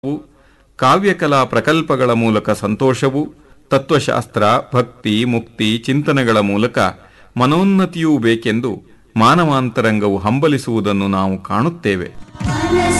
ಕಾವ್ಯಕಲಾ ಪ್ರಕಲ್ಪಗಳ ಮೂಲಕ ಸಂತೋಷವು, ತತ್ವಶಾಸ್ತ್ರ, ಭಕ್ತಿ, ಮುಕ್ತಿ, ಚಿಂತನೆಗಳ ಮೂಲಕ ಮನೋನ್ನತಿಯೂ ಬೇಕೆಂದು ಮಾನವಾಂತರಂಗವು ಹಂಬಲಿಸುವುದನ್ನು ನಾವು ಕಾಣುತ್ತೇವೆ.